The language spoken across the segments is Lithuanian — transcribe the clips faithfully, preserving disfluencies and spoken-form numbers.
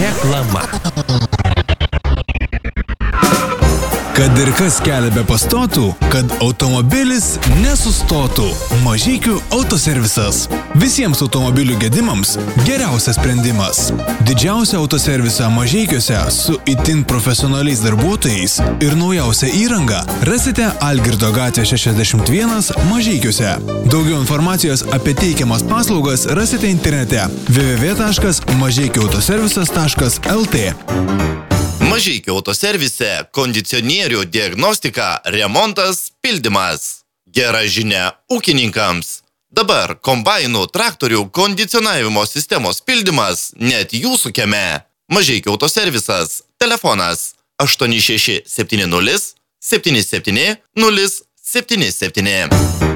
Reklama. Kad ir kas kelią be pastotų, kad automobilis nesustotų. Mažeikių autoservisas. Visiems automobilių gedimams geriausias sprendimas. Didžiausia autoservisą Mažeikiuose su itin profesionaliais darbuotojais ir naujausia įranga rasite Algirdo gatvė šešiasdešimt vienas Mažeikiuose. Daugiau informacijos apie teikiamas paslaugas rasite internete w w w taškas mažeikiautoservisas taškas l t. Mažeikių autoservise kondicionierių diagnostika, remontas, pildymas. Gera žinia ūkininkams. Dabar kombainų, traktorių kondicionavimo sistemos pildymas net jūsų kieme. Mažeikių autoservisas. Telefonas aštuoni šeši septyni nulis septyni septyni nulis septyni septyni.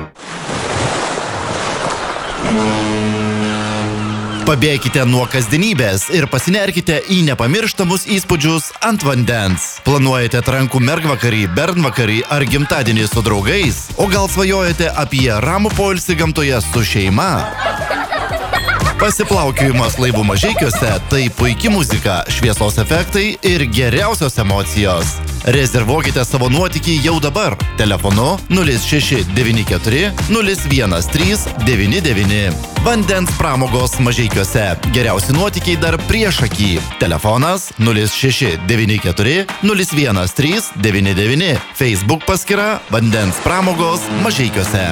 Pabėkite nuo kasdienybės ir pasinerkite į nepamirštamus įspūdžius ant vandens. Planuojate trankų mergvakarį, bernvakarį ar gimtadienį su draugais? O gal svajojate apie ramų poilsį gamtoje su šeima? Pasiplaukiojimas laivų Mažeikiuose – tai puiki muzika, šviesos efektai ir geriausios emocijos. Rezervuokite savo nuotykį jau dabar. Telefonu nulis šeši devyni keturi nulis vienas trys devyni devyni. Vandens pramogos Mažeikiuose. Geriausi nuotykiai dar priešaky. Telefonas nulis šeši devyni keturi nulis vienas trys devyni devyni. Facebook paskyra Vandens pramogos Mažeikiuose.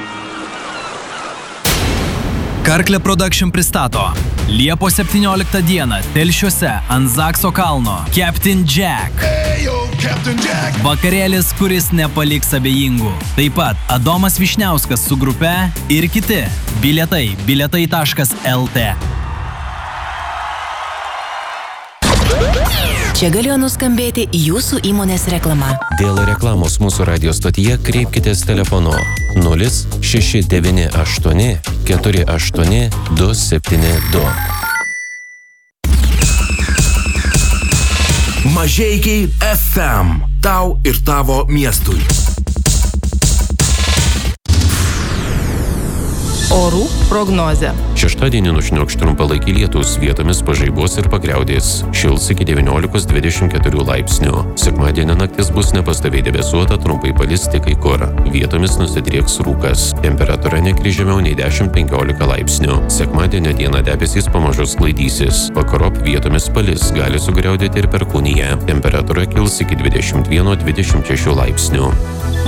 Karklė Production pristato Liepos septynioliktą dieną Telšiuose ant Zakso kalno Captain Jack. Hey, yo, Captain Jack. Vakarėlis, kuris nepaliks abejingų. Taip pat Adomas Višniauskas su grupe ir kiti. Bilietai bilietai taškas l t. Čia galėjo nuskambėti jūsų įmonės reklama. Dėl reklamos mūsų radio stotyje kreipkitės telefonu nulis šeši devyni aštuoni keturi aštuoni du septyni du. Mažeikiai F M. Tau ir tavo miestui. Orų prognozė. Šeštadienį nušniokš trumpalaikį lietus, vietomis pažaibos ir pagriaudės. Šils iki devyniolikos dvidešimt keturių laipsnių. Sekmadienį naktis bus nepastoviai debesuota, trumpai palis tik kai kur. Vietomis nusidrieks rūkas. Temperatūra nekris žemiau nei dešimt penkiolika laipsnių. Sekmadienio dieną debesys pamažu sklaidysis. Vakarop vietomis palis, gali sugriaudėti ir perkūnija. Temperatūra kils iki dvidešimt vieno dvidešimt šešių laipsnių.